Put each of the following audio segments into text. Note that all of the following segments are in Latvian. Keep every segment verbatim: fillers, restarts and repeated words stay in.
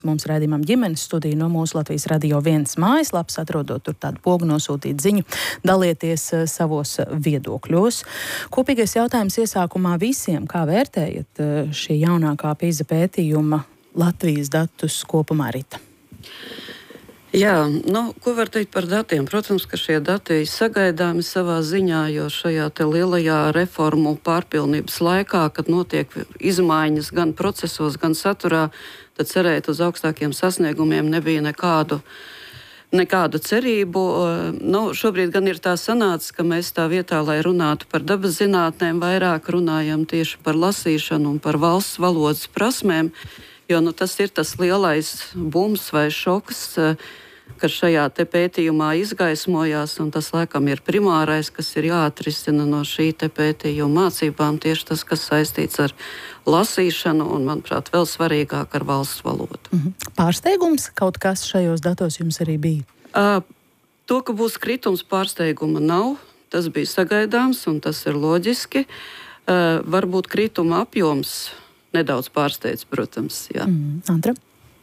mums raidījumam ģimenes studiju no mūsu Latvijas Radio viens mājaslapas, atrodot tur tādu pogu nosūtīt ziņu, dalieties savos viedokļos. Kopīgais jautājums iesākumā visiem, kā vērtējat šī jaunākā PISA pētījuma Latvijas datus kopumā, Rita? Jā, nu, ko var teikt par datiem? Protams, ka šie dati ir sagaidāmi savā ziņā, jo šajā te lielajā reformu pārpilnības laikā, kad notiek izmaiņas gan procesos, gan saturā, tad cerēt uz augstākiem sasniegumiem nebija nekādu, nekādu cerību. Nu, šobrīd gan ir tā sanācis, ka mēs tā vietā, lai runātu par dabas zinātnēm, vairāk runājam tieši par lasīšanu un par valsts valodas prasmēm, jo nu, tas ir tas lielais bums vai šoks, kas šajā te pētījumā izgaismojās, un tas laikam ir primārais, kas ir jāatrisina no šī te pētījuma mācībām, tieši tas, kas saistīts ar lasīšanu un, manuprāt, vēl svarīgāk ar valsts valodu. Mm-hmm. Pārsteigums kaut kas šajos datos jums arī bija? Uh, to, ka būs kritums, pārsteiguma nav, tas bija sagaidāms un tas ir loģiski. Uh, varbūt krituma apjoms nedaudz pārsteidz, protams. Jā. Mm, Andra?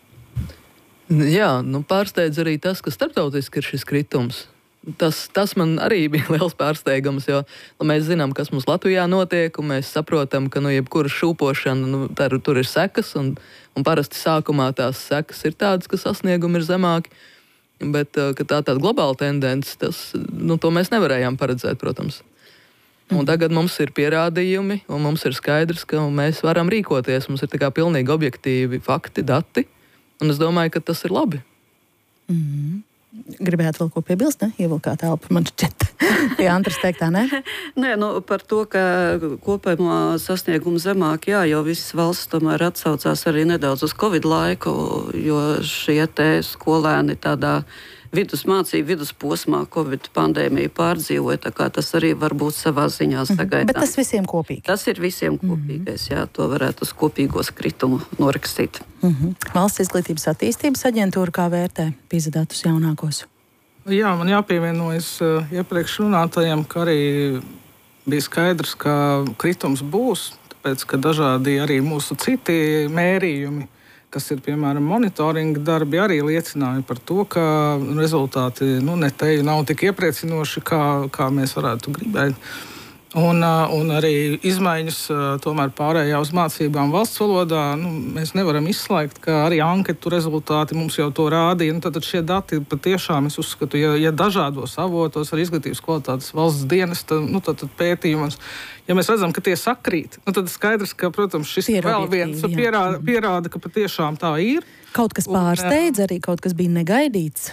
Jā, nu pārsteidz arī tas, ka starptautiski ir šis kritums. Tas, tas man arī bija liels pārsteigums, jo nu, mēs zinām, kas mums Latvijā notiek, un mēs saprotam, ka nu, jebkura šūpošana, nu, tā, tur ir sekas, un, un parasti sākumā tās sekas ir tādas, ka sasniegumi ir zemāki, bet ka tā tāda globāla tendence, tas, nu, to mēs nevarējām paredzēt, protams. Un tagad mums ir pierādījumi, un mums ir skaidrs, ka mēs varam rīkoties. Mums ir tā kā pilnīgi objektīvi fakti, dati, un es domāju, ka tas ir labi. Mm-hmm. Gribētu vēl ko piebilst, ne? Ievilkāt elpu, man šķiet. Jā, Antras teiktā, ne? Nē, nu, par to, ka kopējumā sasnieguma zemāk, jā, jo visas valsts tomēr atsaucās arī nedaudz uz Covid laiku, jo šie te skolēni tādā vidusmācību, vidusposmā Covid pandēmiju pārdzīvoja, tā kā tas arī var būt savā ziņā sagaidām. Bet tas visiem kopīgi? Tas ir visiem kopīgais, jā, to varētu uz kopīgos kritumu norakstīt. Mm-hmm. Valsts izglītības attīstības aģentūra kā vērtē PISA datus jaunākos? Jā, man jāpievienojas uh, iepriekš runātajiem, ka arī bija skaidrs, ka kritums būs, tāpēc, ka dažādi arī mūsu citi mērījumi, kas ir, piemēram, monitoringa darbi, arī liecināja par to, ka rezultāti nu, ne te nav tik iepriecinoši, kā, kā mēs varētu gribēt. Un, un arī izmaiņas tomēr pārējā uz mācībām valsts valodā, nu, mēs nevaram izslēgt, ka arī anketu rezultāti mums jau to rādīja. Nu, tad šie dati patiešām, es uzskatu, ja, ja dažādos avotos ar izglītības kvalitātes valsts dienesta, nu, tad, tad pētījumos, ja mēs redzam, ka tie sakrīt, nu, tad skaidrs, ka, protams, šis vēl viens pierāda, pierāda, ka patiešām tā ir. Kaut kas pārsteidz, arī kaut kas bija negaidīts.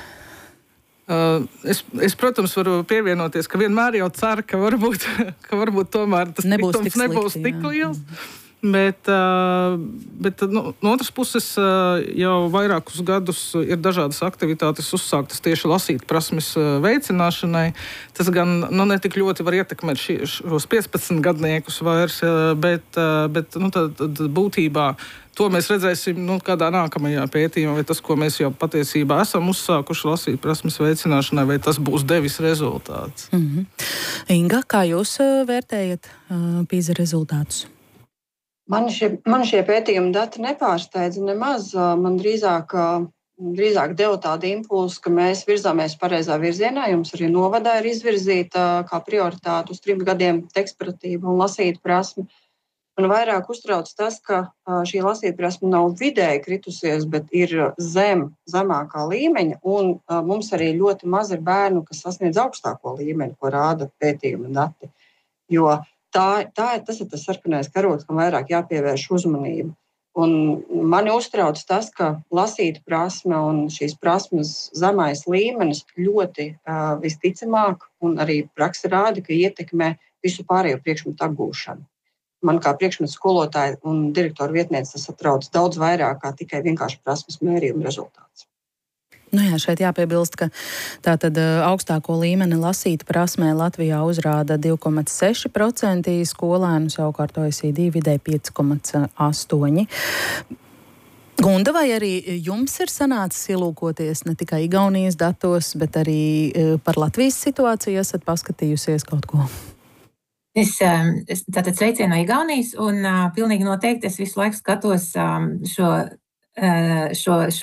Uh, es, es, protams, varu pievienoties, ka vienmēr jau ceru, ka varbūt, ka varbūt tomēr tas nebūs kritums tik, nebūs slikti, tik liels. Bet, uh, bet no, no otras puses uh, jau vairākus gadus ir dažādas aktivitātes uzsāktas tieši lasīt prasmes uh, veicināšanai. Tas gan nu, ne tik ļoti var ietekmēt šī, šos piecpadsmitgadniekus vairs, uh, bet, uh, bet nu, tad, tad būtībā to mēs redzēsim nu, kādā nākamajā pētījumā, vai tas, ko mēs jau patiesībā esam uzsākuši lasīt prasmes veicināšanai, vai tas būs devis rezultāts. Mm-hmm. Inga, kā jūs uh, vērtējat uh, PISA rezultātus? Man šie, man šie pētījuma dati nepārsteidza nemaz. Man drīzāk, drīzāk deva tādu impulsu, ka mēs virzāmies pareizā virzienā. Jums arī novadā ir izvirzīta kā prioritāte uz trim gadiem tekstpratība un lasīt prasme. Man vairāk uztrauc tas, ka šī lasīt prasme nav vidēji kritusies, bet ir zem, zemākā līmeņa. Un mums arī ļoti maz ir bērnu, kas sasniedz augstāko līmeni, ko rāda pētījuma dati. Jo Tā, tā, tas ir tas sarkanais karogs, kam vairāk jāpievērš uzmanība. Un mani uztrauc tas, ka lasīt prasme un šīs prasmes zemais līmenis ļoti uh, visticamāk un arī praksa rāda, ka ietekmē visu pārējo priekšmetu apgūšanu. Man kā priekšmetu skolotāja un direktora vietniece tas atrauc daudz vairāk kā tikai vienkārši prasmes mērījuma rezultāts. Nu jā, šeit jāpiebilst, ka tātad augstāko līmeni lasīt prasmē Latvijā uzrāda divi komā seši procenti skolēnu, savukārt O E C D vidēji pieci komā astoņi. Gunda, vai arī jums ir sanācis ielūkoties ne tikai Igaunijas datos, bet arī par Latvijas situāciju esat paskatījusies kaut ko? Es, es tātad sveicienu no Igaunijas un uh, pilnīgi noteikti es visu laiku skatos um, šo šo, šo